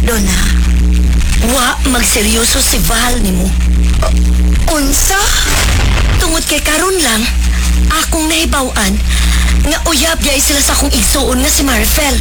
Donna, wa magseryoso si Val nimo. Unsa? Tungod kay karon lang, akong nahibaw-an nga uyab gyay sila sa akong igsuon nga si Marfel.